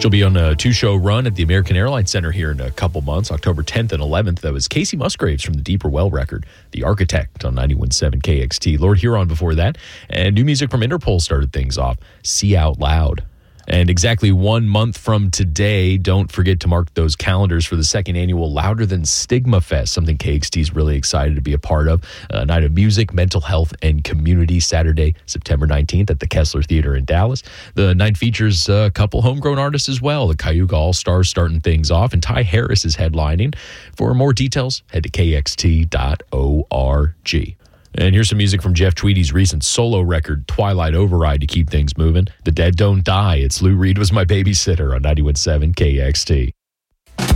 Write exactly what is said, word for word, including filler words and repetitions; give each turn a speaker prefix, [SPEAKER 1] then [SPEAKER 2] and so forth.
[SPEAKER 1] She'll be on a two-show run at the American Airlines Center here in a couple months, October tenth and eleventh. That was Casey Musgraves from the Deeper Well record, The Architect, on ninety-one point seven K X T. Lord Huron before that. And new music from Interpol started things off, See Out Loud. And exactly one month from today, don't forget to mark those calendars for the second annual Louder Than Stigma Fest, something K X T is really excited to be a part of. A night of music, mental health, and community, Saturday, September nineteenth at the Kessler Theater in Dallas. The night features a couple homegrown artists as well. The Cayuga All-Stars starting things off, and Ty Harris is headlining. For more details, head to K X T dot org. And here's some music from Jeff Tweedy's recent solo record, Twilight Override, to keep things moving. The Dead Don't Die. It's Lou Reed Was My Babysitter on ninety-one point seven K X T.